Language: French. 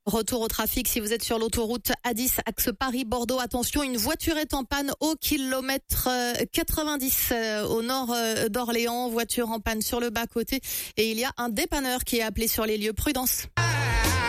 Retour au trafic si vous êtes sur l'autoroute A10 axe Paris-Bordeaux. Attention, une voiture est en panne au kilomètre 90 au nord d'Orléans. Voiture en panne sur le bas-côté et il y a un dépanneur qui est appelé sur les lieux. Prudence.